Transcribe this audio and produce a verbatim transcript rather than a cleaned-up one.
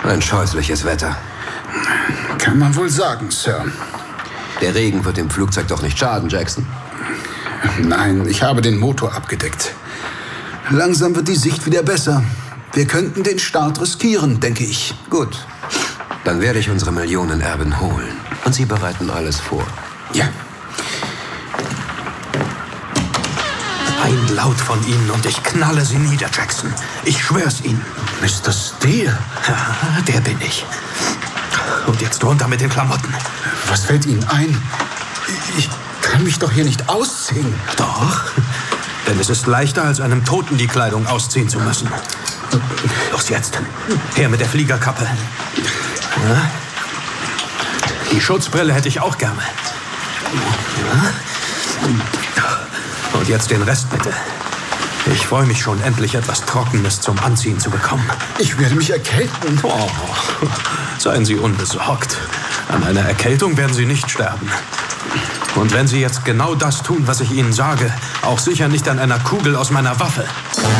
Ein scheußliches Wetter. Kann man wohl sagen, Sir. Der Regen wird dem Flugzeug doch nicht schaden, Jackson. Nein, ich habe den Motor abgedeckt. Langsam wird die Sicht wieder besser. Wir könnten den Start riskieren, denke ich. Gut. Dann werde ich unsere Millionenerben holen. Und Sie bereiten alles vor. Ja. Ein Laut von Ihnen und ich knalle Sie nieder, Jackson. Ich schwör's Ihnen. Mister Steele? Ja, der bin ich. Und jetzt runter mit den Klamotten. Was fällt Ihnen ein? Ich kann mich doch hier nicht ausziehen. Doch, denn es ist leichter, als einem Toten die Kleidung ausziehen zu müssen. Los jetzt, her mit der Fliegerkappe. Ja? Die Schutzbrille hätte ich auch gerne. Ja? Und jetzt den Rest bitte. Ich freue mich schon, endlich etwas Trockenes zum Anziehen zu bekommen. Ich werde mich erkälten. Oh, seien Sie unbesorgt. An einer Erkältung werden Sie nicht sterben. Und wenn Sie jetzt genau das tun, was ich Ihnen sage, auch sicher nicht an einer Kugel aus meiner Waffe.